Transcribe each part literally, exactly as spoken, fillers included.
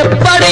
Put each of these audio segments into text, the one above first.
எப்படி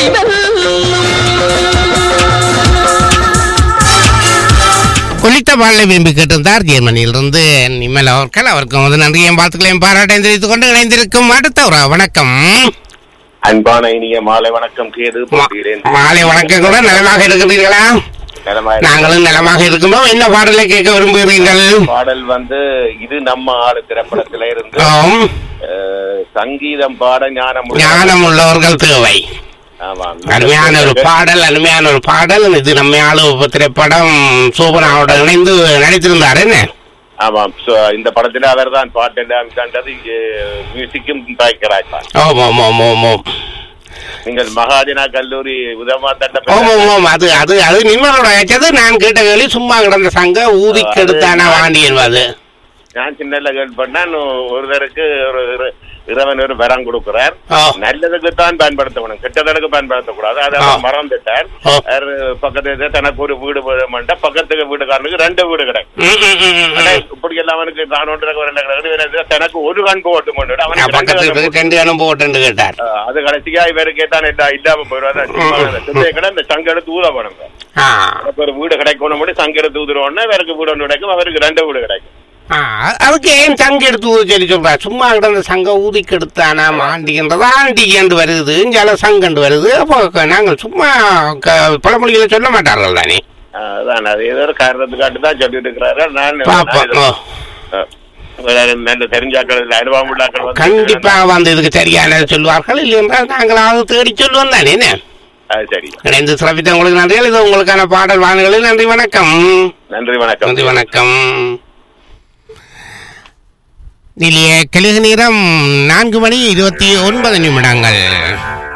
கொல்லித்த பாடலை விரும்பி கேட்டிருந்தார் ஜெர்மனியிலிருந்து நிமல் அவர்கள். அவருக்கு வந்து நன்றியையும் வாழ்த்துக்களையும் பாராட்டையும் தெரிவித்துக் கொண்டு இணைந்திருக்கும் அடுத்த ஒரு வணக்கம். அன்பான இனிய மாலை வணக்கம் கேது. மாலை வணக்கம் கூட நலமாக இருக்கிறீர்களா? நாங்களும் நலமாக இருக்கிறோம். என்ன பாடலை கேட்க விரும்புகிறீர்கள்? பாடல் வந்து இது நம்ம ஆளு திரைப்படத்தில இருந்து சங்கீதம் பாட ஞானம் ஞானம் உள்ளவர்கள் தேவை. அருமையான ஒரு பாடல், அருமையான ஒரு பாடல். இது நம்ம ஆளு திரைப்படம் சோபனாவோட இணைந்து நடித்திருந்தார். என்ன ஆமாம், இந்த படத்துல அவர் தான் பாட்டு மியூசிக்கும் பாய்க்கிறார். நீங்கள் மகாஜனா கல்லூரி உதமா தட்ட அது அது அது நிம்மளோட வச்சது. நான் கேட்ட கேள்வி சும்மா கிடந்த சங்க ஊதி கெடுத்தான வாண்டியன். அது நான் சின்ன கேள்வி பண்ணேன். ஒருவருக்கு ஒரு இறைவன் ஒரு வரம் கொடுக்கிறார். நல்லதுக்கு தான் பயன்படுத்தணும், கெட்டதற்கு பயன்படுத்தக்கூடாது. அதை மறந்துட்டார். பக்கத்து தனக்கு ஒரு வீடு வேணும்ட்டா பக்கத்துக்கு வீடுக்காரனுக்கு ரெண்டு வீடு கிடைக்கும். இப்படி எல்லாம் அவனுக்கு தான் ஒன்று தனக்கு ஒரு கண் போட்டு கொண்டு கேட்டார். அது கடைசியா இவருக்கே தான் இல்லாம போயிடுவாங்க. இந்த சங்க எடுத்து ஊத போனங்க. எனக்கு ஒரு வீடு கிடைக்கணும், சங்க எடுத்து ஊதுறோன்னா இவருக்கு வீடு ஒன்று கிடைக்கும், அவருக்கு ரெண்டு வீடு கிடைக்கும். அதுக்கு ஏன் சங்க எடுத்து ஊதி சொல்லி சொல்ற? சும்மா கிடந்த சங்க ஊதி கெடுத்தானா மாண்டின்றதா ஆண்டிகண்டு வருது, ஜல சங்கண்டு வருது. அப்போ நாங்கள் சும்மா பழமொழிகளை சொல்ல மாட்டார்கள் தானே. அதான் அது ஏதோ ஒரு காரணத்துக்காட்டு தான் சொல்லிட்டு இருக்கிறாரு. நான் தெரிஞ்சாக்கள் அனுபவம் கண்டிப்பா வந்து இதுக்கு சரியான சொல்வார்கள். இல்லை என்றால் நாங்களாவது தேடி சொல்லுவோம் தானே. சரி, இணைந்து சிறப்பித்த உங்களுக்கு நன்றிகள். இது உங்களுக்கான பாடல் வாங்குகளில் நன்றி வணக்கம். நன்றி வணக்கம். நன்றி வணக்கம். நிலைய கலிக நேரம் நான்கு மணி இருபத்தி ஒன்பது நிமிடங்கள்.